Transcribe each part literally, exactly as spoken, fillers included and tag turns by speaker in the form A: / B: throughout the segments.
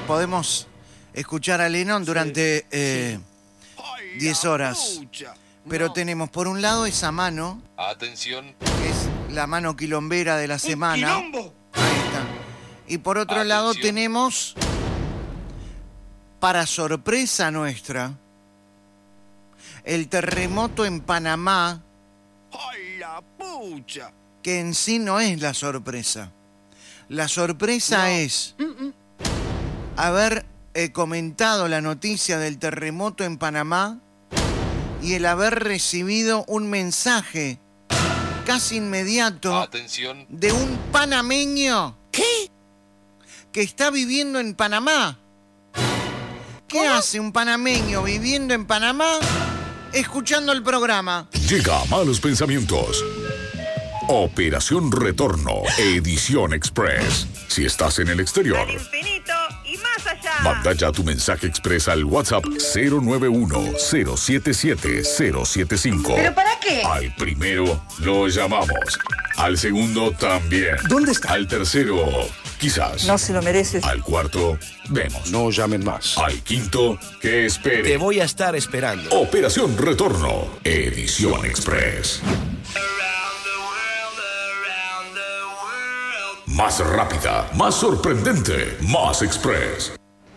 A: podemos escuchar a Lennon durante eh, diez horas. Pero tenemos por un lado esa mano.
B: Atención.
A: Que es la mano quilombera de la semana.
C: ¡Un quilombo!
A: Ahí está. Y por otro
B: Atención.
A: lado tenemos, para sorpresa nuestra, el terremoto en Panamá,
C: ¡Ay, la pucha!
A: que en sí no es la sorpresa. La sorpresa
C: No.
A: es haber eh, comentado la noticia del terremoto en Panamá y el haber recibido un mensaje casi inmediato
B: Atención.
A: de un panameño. ¿Qué? Que está viviendo en Panamá. ¿Qué hace un panameño viviendo en Panamá escuchando el programa?
D: Llega a Malos Pensamientos. Operación Retorno, edición express. Si estás en el exterior,
E: Al infinito y más allá.
D: manda ya tu mensaje express al WhatsApp cero nueve uno cero siete siete cero siete cinco.
F: ¿Pero para qué?
D: Al primero lo llamamos. Al segundo también.
C: ¿Dónde está?
D: Al tercero, quizás.
F: No se lo mereces.
D: Al cuarto, vemos.
G: No llamen más.
D: Al quinto, que espere.
G: Te voy a estar esperando.
D: Operación Retorno, edición express. Más rápida, más sorprendente, más express.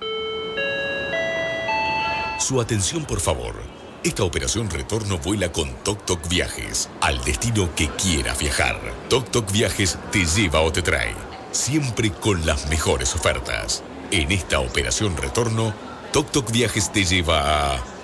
D: Su atención, por favor. Esta operación retorno vuela con Toc Toc Viajes al destino que quieras viajar. Toc Toc Viajes te lleva o te trae, siempre con las mejores ofertas. En esta operación retorno, Toc Toc Viajes te lleva a